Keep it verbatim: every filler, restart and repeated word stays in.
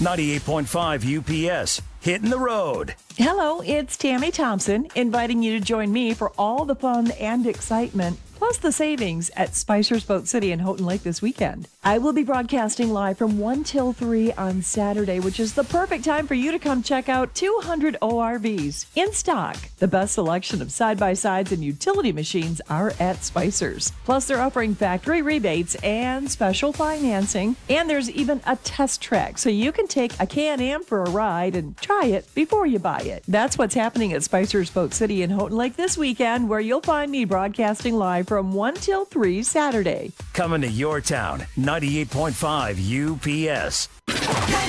ninety-eight point five U P S, hitting the road. Hello, it's Tammy Thompson, inviting you to join me for all the fun and excitement, plus the savings at Spicer's Boat City in Houghton Lake this weekend. I will be broadcasting live from one till three on Saturday, which is the perfect time for you to come check out two hundred O R Vs in stock. The best selection of side-by-sides and utility machines are at Spicer's. Plus, they're offering factory rebates and special financing, and there's even a test track, so you can take a Can-Am for a ride and try it before you buy it. That's what's happening at Spicer's Boat City in Houghton Lake this weekend, where you'll find me broadcasting live from one till three Saturday. Coming to your town, ninety-eight point five U P S.